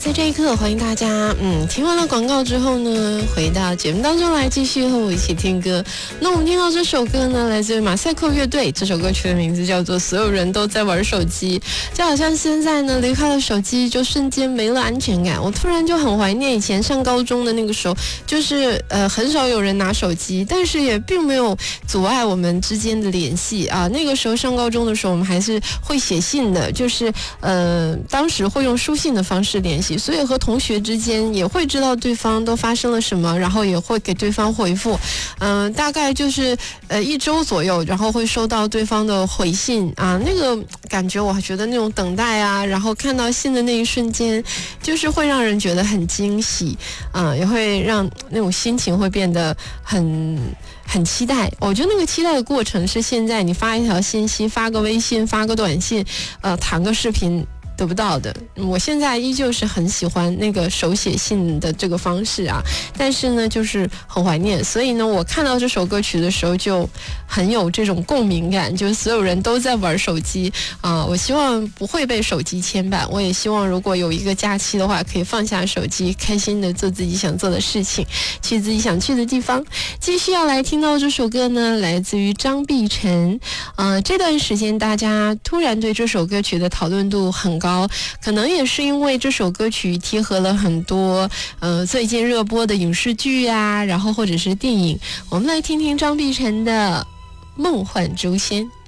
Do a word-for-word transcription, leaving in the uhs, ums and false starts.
在这一刻，欢迎大家，嗯，听完了广告之后呢，回到节目当中来，继续和我一起听歌。那我们听到这首歌呢，来自于马赛克乐队，这首歌曲的名字叫做《所有人都在玩手机》，就好像现在呢，离开了手机，就瞬间没了安全感。我突然就很怀念以前上高中的那个时候，就是呃，很少有人拿手机，但是也并没有阻碍我们之间的联系啊。那个时候上高中的时候，我们还是会写信的，就是呃，当时会用书信的方式联系。所以和同学之间也会知道对方都发生了什么，然后也会给对方回复，嗯、呃，大概就是呃一周左右，然后会收到对方的回信啊，那个感觉我还觉得那种等待啊，然后看到信的那一瞬间，就是会让人觉得很惊喜啊，也会让那种心情会变得很。很期待，我觉得那个期待的过程是现在你发一条信息、发个微信、发个短信，呃，谈个视频得不到的。我现在依旧是很喜欢那个手写信的这个方式啊，但是呢，就是很怀念。所以呢，我看到这首歌曲的时候就很有这种共鸣感，就是所有人都在玩手机啊、呃。我希望不会被手机牵绊，我也希望如果有一个假期的话，可以放下手机，开心的做自己想做的事情，去自己想去的地方。继续要来听到这首歌呢，来自于张碧晨。呃，这段时间大家突然对这首歌曲的讨论度很高，可能也是因为这首歌曲贴合了很多呃最近热播的影视剧啊，然后或者是电影。我们来听听张碧晨的《梦幻诛仙》。